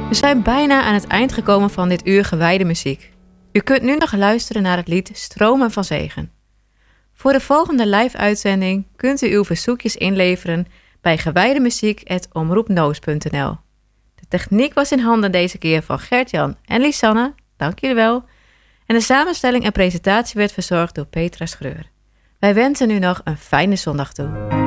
We zijn bijna aan het eind gekomen van dit uur gewijde muziek. U kunt nu nog luisteren naar het lied Stromen van Zegen. Voor de volgende live-uitzending kunt u uw verzoekjes inleveren bij gewijdemuziek@omroepnoos.nl. De techniek was in handen deze keer van Gert-Jan en Lisanne, dank jullie wel. En de samenstelling en presentatie werd verzorgd door Petra Schreur. Wij wensen u nog een fijne zondag toe.